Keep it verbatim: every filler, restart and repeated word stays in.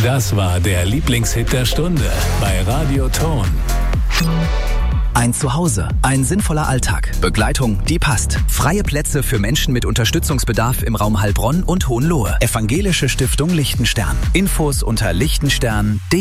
Das war der Lieblingshit der Stunde bei Radio Ton. Ein Zuhause, ein sinnvoller Alltag, Begleitung, die passt. Freie Plätze für Menschen mit Unterstützungsbedarf im Raum Heilbronn und Hohenlohe. Evangelische Stiftung Lichtenstern. Infos unter lichtenstern punkt de.